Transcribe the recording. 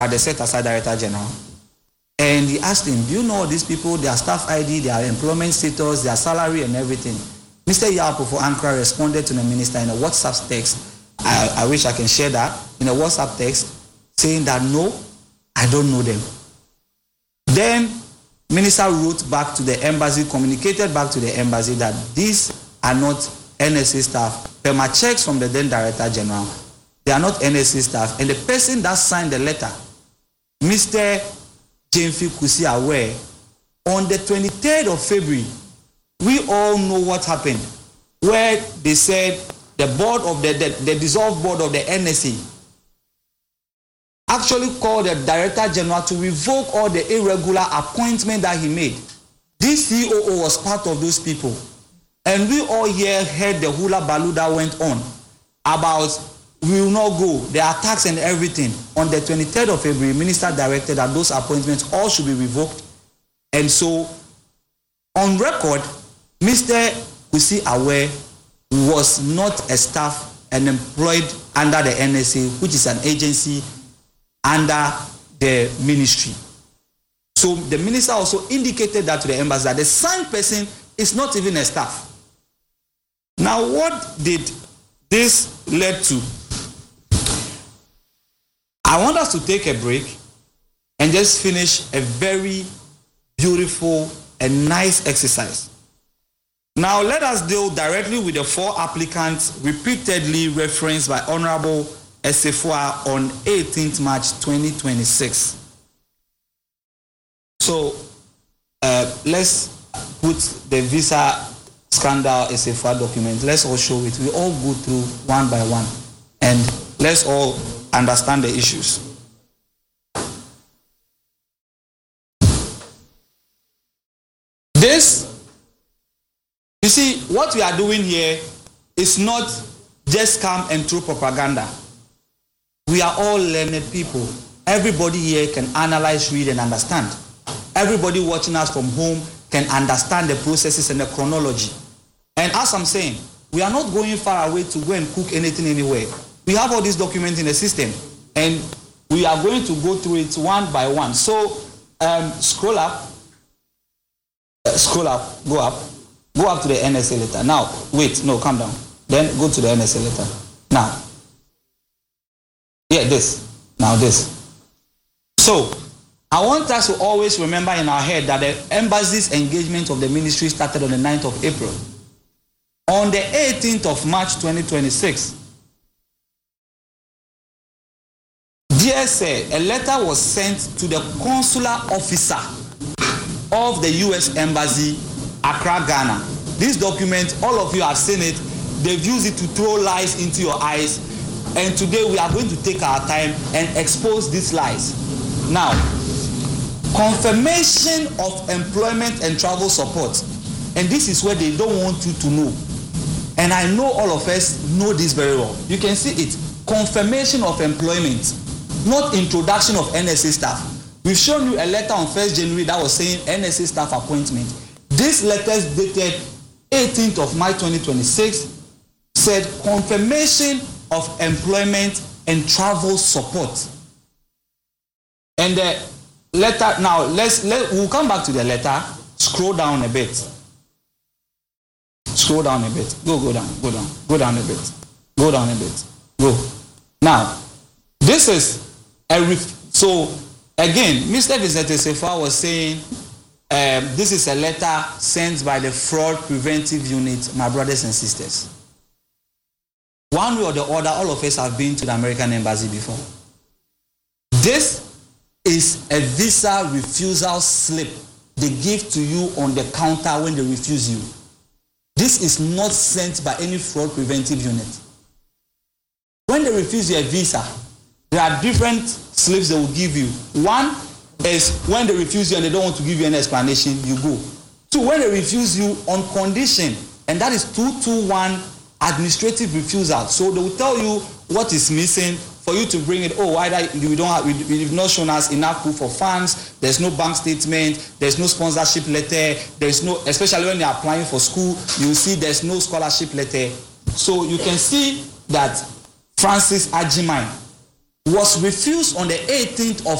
at the set aside Director General. And he asked him, do you know these people, their staff ID, their employment status, their salary and everything? Mr. Yapo for Ankara responded to the minister in a WhatsApp text. I wish I can share that. In a WhatsApp text saying that no, I don't know them. Then minister wrote back to the embassy, communicated back to the embassy that these are not NSA staff. Per my checks from the then Director General, they are not NSA staff. And the person that signed the letter, Mr. Jemfi Kusi Aware, on the 23rd of February, we all know what happened, where they said the board of the dissolved board of the NSA actually called the Director General to revoke all the irregular appointment that he made. This COO was part of those people. And we all here heard the hula baloo that went on about we will not go, the attacks and everything. On the 23rd of February, Minister directed that those appointments all should be revoked. And so, on record, Mr. Kusi Aware was not a staff and employed under the NSA, which is an agency under the ministry. So the minister also indicated that to the embassy that the signed person is not even a staff. Now, what did this lead to? I want us to take a break and just finish a very beautiful and nice exercise. Now, let us deal directly with the 4 applicants repeatedly referenced by Honorable Esefua on 18th March 2026. So, let's put the visa scandal Esefua document. Let's all show it. We all go through one by one and let's all understand the issues. This, you see, what we are doing here is not just come and throw propaganda. We are all learned people. Everybody here can analyze, read, and understand. Everybody watching us from home can understand the processes and the chronology. And as I'm saying, we are not going far away to go and cook anything anywhere. We have all these documents in the system, and we are going to go through it one by one. So, scroll up, go up to the NSA letter. Now, wait, no, calm down. Then go to the NSA letter. Now, yeah, this. Now, this. So, I want us to always remember in our head that the embassy's engagement of the ministry started on the 9th of April. On the 18th of March 2026, dear sir, a letter was sent to the consular officer of the U.S. Embassy, Accra, Ghana. This document, all of you have seen it. They've used it to throw lies into your eyes. And today we are going to take our time and expose these lies. Now, confirmation of employment and travel support. And this is where they don't want you to know. And I know all of us know this very well. You can see it. Confirmation of employment, not introduction of NSA staff. We've shown you a letter on 1st January that was saying NSA staff appointment. This letter is dated 18th of March 2026, said confirmation of employment and travel support. And the letter, now we'll come back to the letter. Scroll down a bit. Scroll down a bit. Go down a bit. Go down a bit. Go. Now, this is so again, Mr. Vincent Esefua was saying this is a letter sent by the Fraud Preventive Unit, my brothers and sisters. One way or the other, all of us have been to the American Embassy before. This is a visa refusal slip they give to you on the counter when they refuse you. This is not sent by any fraud preventive unit. When they refuse you a visa, there are different slips they will give you. One is when they refuse you and they don't want to give you any explanation, you go. 2, when they refuse you on condition, and that is 221 administrative refusal. So they will tell you what is missing for you to bring it. Oh, either you've not shown us enough proof of funds, there's no bank statement, there's no sponsorship letter, there's no, especially when you're applying for school, you see there's no scholarship letter. So you can see that Francis Agyeman was refused on the 18th of